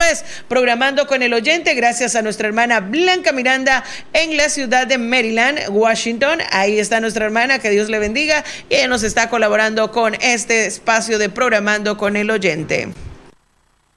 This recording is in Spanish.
es Programando con el Oyente, gracias a nuestra hermana Blanca Miranda en la ciudad de Maryland, Washington. Ahí está nuestra hermana, que Dios le bendiga, y ella nos está colaborando con este espacio de Programando con el Oyente.